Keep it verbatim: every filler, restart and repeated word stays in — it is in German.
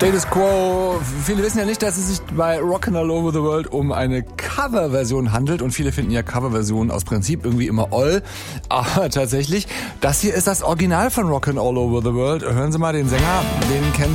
Status Quo. Viele wissen ja nicht, dass es sich bei Rockin' All Over the World um eine Coverversion handelt und viele finden ja Coverversionen aus Prinzip irgendwie immer oll. Aber tatsächlich, das hier ist das Original von Rockin' All Over the World. Hören Sie mal den Sänger, den kennen